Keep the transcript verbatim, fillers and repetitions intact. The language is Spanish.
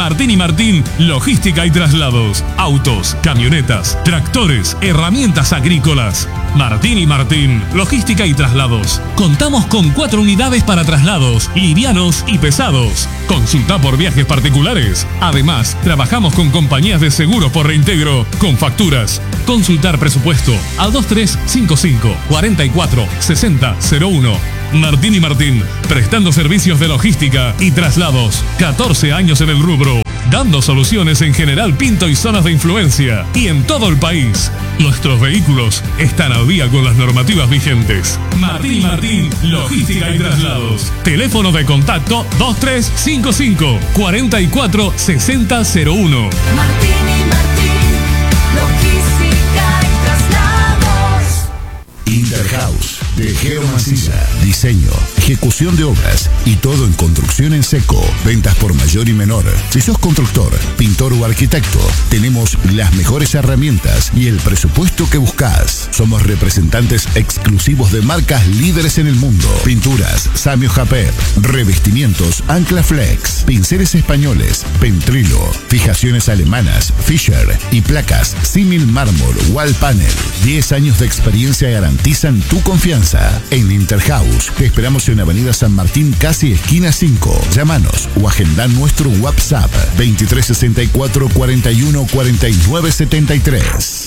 Martín y Martín, logística y traslados. Autos, camionetas, tractores, herramientas agrícolas. Martín y Martín, logística y traslados. Contamos con cuatro unidades para traslados, livianos y pesados. Consulta por viajes particulares. Además, trabajamos con compañías de seguros por reintegro, con facturas. Consultar presupuesto al dos tres cinco cinco, cuatro cuatro, seis cero cero uno. Martín y Martín, prestando servicios de logística y traslados. catorce años en el rubro, dando soluciones en General Pinto y zonas de influencia, y en todo el país. Nuestros vehículos están al día con las normativas vigentes. Martín y Martín, logística y traslados. Teléfono de contacto dos tres cinco cinco, cuatro cuatro, seis cero cero uno. Martín y Martín, logística y traslados. Interhouse, de Geomaciza, diseño, ejecución de obras y todo en construcción en seco. Ventas por mayor y menor. Si sos constructor, pintor o arquitecto, tenemos las mejores herramientas y el presupuesto que buscas. Somos representantes exclusivos de marcas líderes en el mundo. Pinturas, Samio Japet, revestimientos, Ancla Flex, pinceles españoles, Pentrilo, fijaciones alemanas, Fischer y placas, Simil Mármol, Wall Panel. diez años de experiencia garantizan tu confianza. En Interhouse te esperamos en Avenida San Martín, casi esquina cinco. Llámanos o agenda nuestro WhatsApp veintitrés sesenta y cuatro, cuarenta y uno, cuarenta y nueve setenta y tres.